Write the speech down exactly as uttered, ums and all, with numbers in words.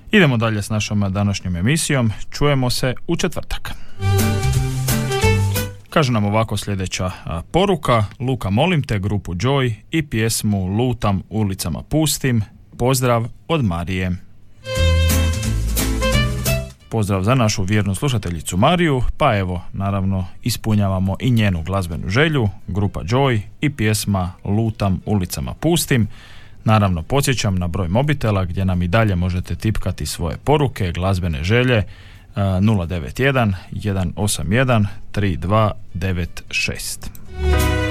Idemo dalje s našom današnjom emisijom. Čujemo se u četvrtak. Kaže nam ovako sljedeća poruka. Luka, molim te grupu Joy i pjesmu Lutam ulicama pustim. Pozdrav od Marije. Pozdrav za našu vjernu slušateljicu Mariju, pa evo, naravno, ispunjavamo i njenu glazbenu želju, grupa Joy i pjesma Lutam ulicama pustim. Naravno, podsjećam na broj mobitela gdje nam i dalje možete tipkati svoje poruke, glazbene želje, nula devet jedan, jedan osam jedan, tri dva devet šest.